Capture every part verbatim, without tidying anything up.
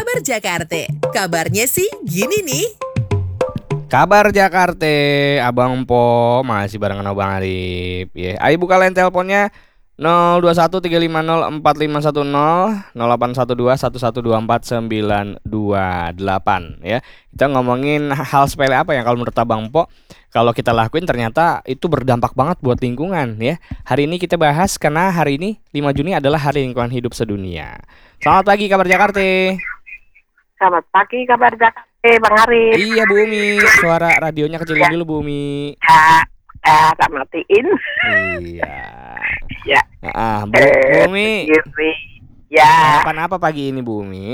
Kabar Jakarta. Kabarnya sih gini nih. Kabar Jakarta, Abang Po masih barengan Abang Arif. Ya, ayo buka line teleponnya nol dua satu tiga lima nol empat lima satu nol nol delapan satu dua satu satu dua empat sembilan dua delapan ya. Kita ngomongin hal sepele apa yang kalau menurut Abang Po kalau kita lakuin ternyata itu berdampak banget buat lingkungan ya. Hari ini kita bahas karena hari ini lima Juni adalah Hari Lingkungan Hidup Sedunia. Selamat pagi Kabar Jakarta. Selamat pagi Kabar Jakarta, Bang Arif. Iya Bu Umi, suara radionya kecilin dulu Bu Umi. Ya, eh, tak matiin. Iya. Ya. Ah, Bu, Bu Umi. Sendiri. Ya. Sarapan apa pagi ini Bu Umi?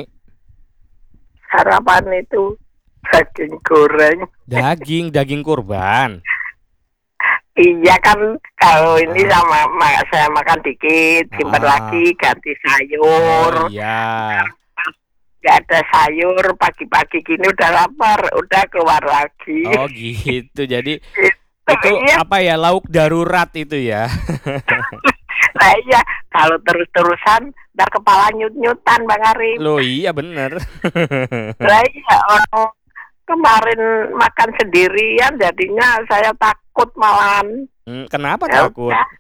Sarapan itu daging goreng. Daging, daging kurban. Iya kan, kalau ini sama ma- saya makan dikit, simpan Ah. lagi ganti sayur. Oh, iya. Gak ada sayur, pagi-pagi gini udah lapar, udah keluar lagi. Oh gitu. Jadi Itu, itu iya. apa ya, lauk darurat itu ya. Nah iya, kalau terus-terusan ntar kepala nyut-nyutan Bang Arif. Loh iya bener. Lah iya, orang kemarin makan sendirian jadinya saya takut malahan. Hmm, Kenapa Ya takut? udah.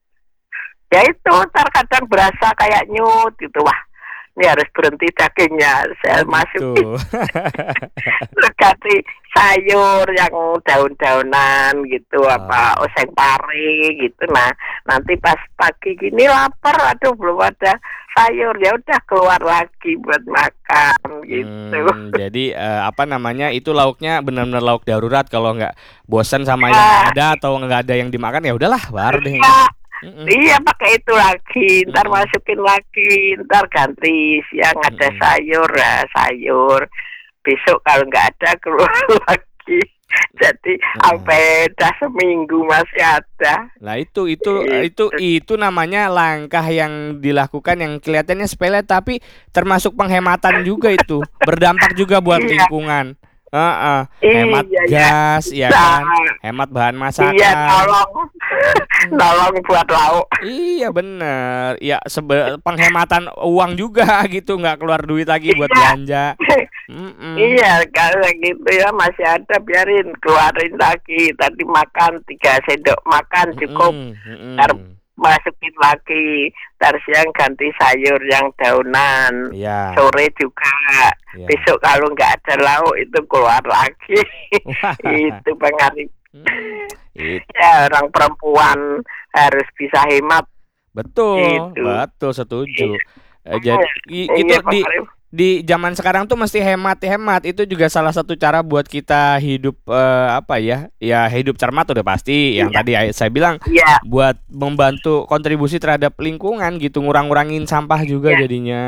Ya itu terkadang berasa kayak nyut gitu. Wah, ini harus berhenti dagingnya. Saya Oh, masukin gitu. terus ganti sayur yang daun-daunan gitu, apa Oh. oseng pare gitu. Nah, nanti pas pagi gini lapar, aduh belum ada sayur, ya udah keluar lagi buat makan gitu. Hmm, jadi eh, apa namanya itu lauknya benar-benar lauk darurat. Kalau nggak bosan sama yang Ah. ada atau nggak ada yang dimakan ya udahlah baru deh. Iya, Mm-mm. iya pakai itu lagi, ntar Mm-mm. masukin lagi, ntar ganti siang ada Mm-mm. sayur, ya sayur. Besok kalau nggak ada keluar lagi. Jadi Ah. sampai dah seminggu masih ada. Nah itu itu Gitu. itu itu namanya langkah yang dilakukan yang kelihatannya sepele tapi termasuk penghematan juga itu berdampak juga buat Iya. lingkungan. Heeh. Hemat Iya, iya. gas ya Nah, kan, hemat bahan masakan. iya tolong, tolong buat lauk. Iya bener. Ya sebe- penghematan uang juga gitu, nggak keluar duit lagi buat Iya. belanja. Mm-mm. Iya, kalau gitu ya masih ada, biarin keluarin lagi. Tadi makan tiga sendok makan cukup. Mm-mm, mm-mm. Ntar masukin lagi. Ntar siang ganti sayur yang daunan. Iya. Sore juga. Iya. Besok kalau nggak ada lauk itu keluar lagi. Wah. Itu Bang Arif. Mm, Itu Ya, orang perempuan harus bisa hemat. betul, Gitu. betul setuju. Eh, Iya. jadi i- Iya, itu Bang di Arif. di zaman sekarang tuh mesti hemat-hemat. Itu juga salah satu cara buat kita hidup eh, apa ya? Ya hidup cermat udah pasti. Yang Iya. tadi saya bilang Iya. buat membantu kontribusi terhadap lingkungan gitu, ngurang-ngurangin sampah juga Iya. jadinya.